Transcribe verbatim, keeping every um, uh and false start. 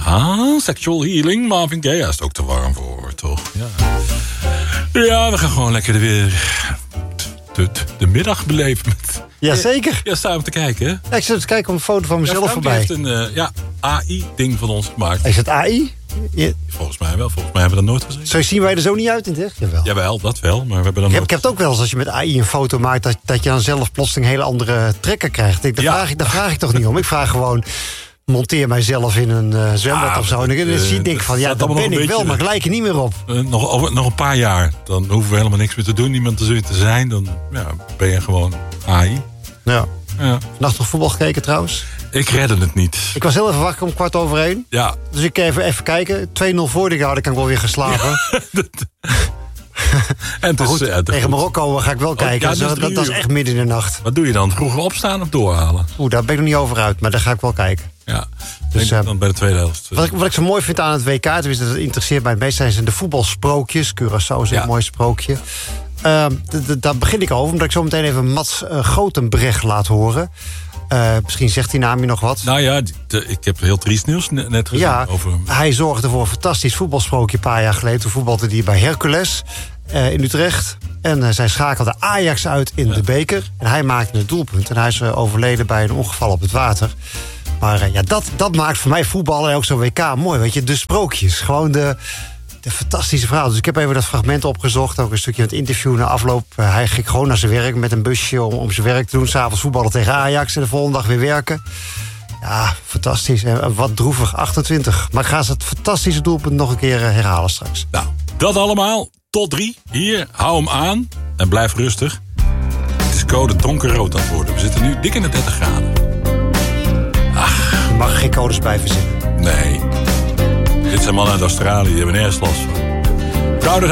Aha, Sexual Healing, Marvin Gaye. Hij is ook te warm voor, toch? Ja, ja we gaan gewoon lekker de, weer, de, de, de middag beleven. Met, Jazeker. Ja, sta om te kijken, hè? Ja, ik zit te kijken op een foto van mezelf ja, voorbij. heeft een uh, ja, A I-ding van ons gemaakt. Is het A I? Je... Volgens mij wel. Volgens mij hebben we dat nooit gezien. Zo zien wij er zo niet uit in het echt? Jawel. Jawel, dat wel. Maar we hebben dan ik, heb, nooit... ik heb het ook wel eens als je met A I een foto maakt... dat, dat je dan zelf plotseling hele andere trekken krijgt. Ik, daar, ja. vraag ik, daar vraag ik toch niet om. Ik vraag gewoon... monteer mijzelf in een uh, zwembad ah, of zo. En dan uh, zie ik denk van, ja, daar ben ik wel, maar ik lijk er niet meer op. Uh, nog, over, nog een paar jaar, dan hoeven we helemaal niks meer te doen. Niemand te zijn, dan ja, ben je gewoon A I. Ja. Ja. Vannacht nog voetbal gekeken trouwens? Ik redde het niet. Ik was heel even wakker om kwart over één. Ja. Dus ik even, even kijken. twee nul voor de gouden, kan ik wel weer gaan slapen. Ja, dat... en dus, goed, ja, tegen goed. Marokko ga ik wel kijken. Oh, ja, dat, dat, dat is echt midden in de nacht. Wat doe je dan? Vroeger opstaan of doorhalen? Oeh, daar ben ik nog niet over uit, maar daar ga ik wel kijken. Ja, dus, uh, dan bij de tweede helft. Wat ik, wat ik zo mooi vind aan het W K, tenminste dat interesseert mij het meest, zijn de voetbalsprookjes. Curaçao is ja. een mooi sprookje. Uh, daar begin ik over, omdat ik zo meteen even Mats uh, Grootenbrecht laat horen. Uh, misschien zegt die naam je nog wat. Nou ja, de, ik heb heel triest nieuws net gezien. Ja, over hem. Hij zorgde voor een fantastisch voetbalsprookje een paar jaar geleden. Toen voetbalde hij bij Hercules uh, in Utrecht. En uh, zij schakelde Ajax uit in ja. de beker. En hij maakte het doelpunt. En hij is uh, overleden bij een ongeval op het water. Maar uh, ja, dat, dat maakt voor mij voetbal en ook zo'n W K mooi. Weet je, de sprookjes. Gewoon de... De fantastische verhaal. Dus ik heb even dat fragment opgezocht. Ook een stukje van het interview na afloop. Uh, hij ging gewoon naar zijn werk met een busje om, om zijn werk te doen. 's Avonds voetballen tegen Ajax en de volgende dag weer werken. Ja, fantastisch. En wat droevig, achtentwintig. Maar ik ga ze het fantastische doelpunt nog een keer uh, herhalen straks. Nou, dat allemaal. Tot drie. Hier, hou hem aan. En blijf rustig. Het is code donkerrood aan het worden. We zitten nu dik in de dertig graden. Ach. Je mag geen codes bij verzinnen. Nee. Dit zijn mannen uit Australië, die hebben nergens last van.